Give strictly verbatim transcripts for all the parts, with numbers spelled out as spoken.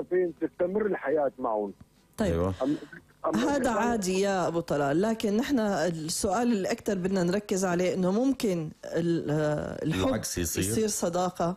الطرفين تستمر الحياه معهم. طيب أيوة. هذا عادي يا ابو طلال، لكن نحن السؤال اللي اكثر بدنا نركز عليه انه ممكن الحب العكس يصير يصير صداقه.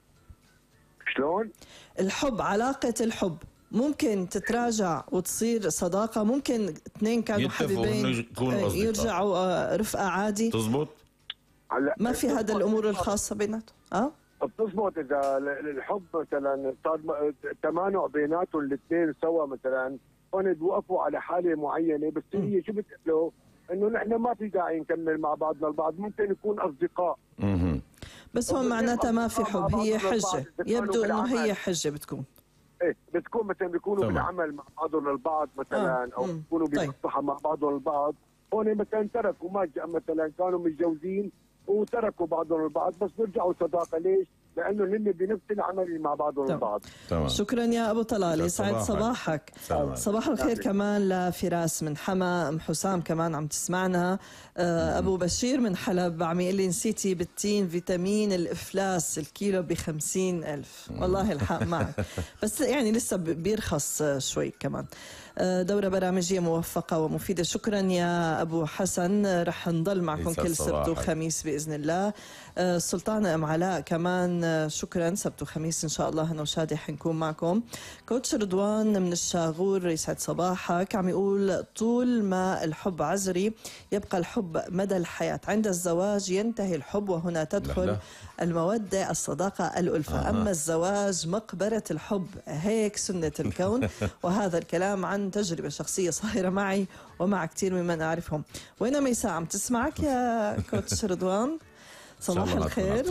شلون؟ الحب، علاقه الحب ممكن تتراجع وتصير صداقه؟ ممكن اثنين كانوا حبيبين يرجعوا رفقه عادي؟ تزبط؟ ما في هذا الامور الخاصه بيناتهم؟ اه بتزبط اذا الحب مثلا صار تمانع بيناتهم الاثنين سوا مثلا، هون بوقفوا على حاله معينه، بس هي شو بتقول انه نحن ما في داعي نكمل مع بعضنا البعض، ممكن نكون اصدقاء. اها بس هون معناتها ما في حب، هي حجه، يبدو انه هي حجه بتكون. ايه بتكون مثلا بيكونوا بالعمل مع بعضهم البعض مثلا، آه. او بيكونوا بالصحه مع بعضهم البعض، هون مثلا تركوا ما مثلا كانوا متجوزين وتركوا بعضهم البعض، بس بيرجعوا صداقه. ليش؟ لانه هن بنفس العمل مع بعضهم البعض. تمام. شكرا يا ابو طلال، يسعد صباحك. صباحك. صباح الخير كمان لفراس من حما، ام حسام كمان عم تسمعنا، ابو بشير من حلب عم يقول لي نسيتي بالتين فيتامين الافلاس الكيلو ب خمسين ألف. والله الحق معك، بس يعني لسه بيرخص شوي كمان. دورة برامجية موفقة ومفيدة. شكرا يا أبو حسن، رح نضل معكم كل سبت وخميس بإذن الله. السلطانة أم علاء كمان شكرا، سبت وخميس إن شاء الله أنا وشادي حنكون معكم. كوتش رضوان من الشاغور يسعد صباحك، عم يقول طول ما الحب عذري يبقى الحب مدى الحياة، عند الزواج ينتهي الحب وهنا تدخل لا لا. المودة الصداقة الألفة. آه. أما الزواج مقبرة الحب، هيك سنة الكون. وهذا الكلام عن تجربة شخصية صايرة معي ومع كثير ممن أعرفهم. وين ميساء عم تسمعك يا كوتش رضوان؟ صباح الخير.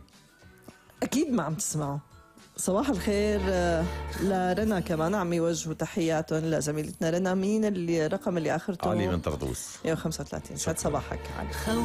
أكيد ما عم تسمعوا. صباح الخير لرنا كمان عم يوجهوا تحياتهم لزميلتنا رنا. مين اللي رقم اللي آخرته؟ علي من طرطوس مئة وخمسة وثلاثين. سعد صباحك علي.